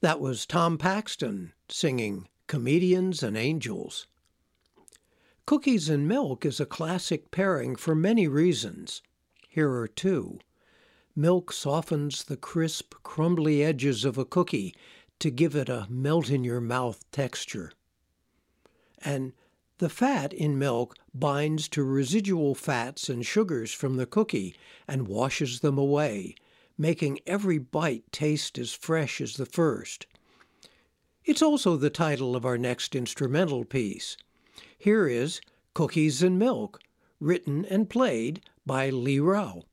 That was Tom Paxton singing Comedians and Angels. Cookies and milk is a classic pairing for many reasons. Here are two. Milk softens the crisp, crumbly edges of a cookie to give it a melt-in-your-mouth texture. And the fat in milk binds to residual fats and sugars from the cookie and washes them away, making every bite taste as fresh as the first. It's also the title of our next instrumental piece. Here is Cookies and Milk, written and played by Lee Rao.